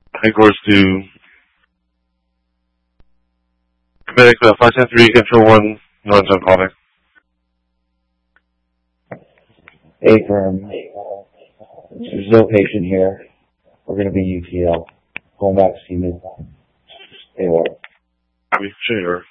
Headquarters to Quebec 573, Control 1, Northern calling. Affirm. There's no patient here. We're going to be UTL. Going back to see me. Anyway. Sure.